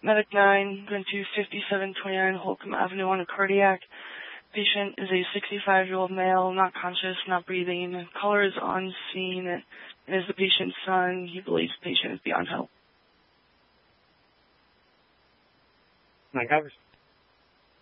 Medic 9, going to 5729 Holcomb Avenue on a cardiac. Patient is a 65-year-old male, not conscious, not breathing. Caller is on scene and is the patient's son. He believes the patient is beyond help. 9 covers.